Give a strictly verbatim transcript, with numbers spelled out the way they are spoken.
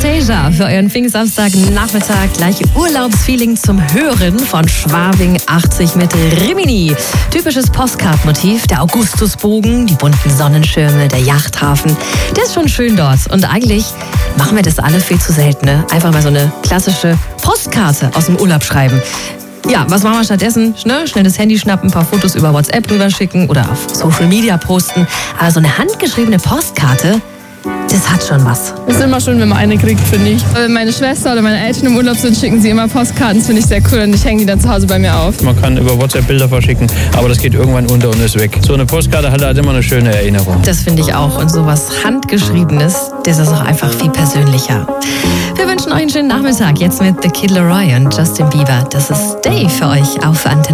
Anastasia für euren Pfingstsamstag-Nachmittag. Gleich Urlaubsfeeling zum Hören von Schwabing achtzig mit Rimini. Typisches Postcard-Motiv, der Augustusbogen, die bunten Sonnenschirme, der Yachthafen. Der ist schon schön dort. Und eigentlich machen wir das alle viel zu selten. Ne? Einfach mal so eine klassische Postkarte aus dem Urlaub schreiben. Ja, was machen wir stattdessen? Ne? Schnell das Handy schnappen, ein paar Fotos über WhatsApp rüberschicken oder auf Social Media posten. Aber so eine handgeschriebene Postkarte, das hat schon was. Es ist immer schön, wenn man eine kriegt, finde ich. Wenn meine Schwester oder meine Eltern im Urlaub sind, schicken sie immer Postkarten. Das finde ich sehr cool und ich hänge die dann zu Hause bei mir auf. Man kann über WhatsApp Bilder verschicken, aber das geht irgendwann unter und ist weg. So eine Postkarte hat halt immer eine schöne Erinnerung. Das finde ich auch. Und sowas Handgeschriebenes, das ist auch einfach viel persönlicher. Wir wünschen euch einen schönen Nachmittag. Jetzt mit The Kid Laroi und Justin Bieber. Das ist Stay für euch auf Antenne.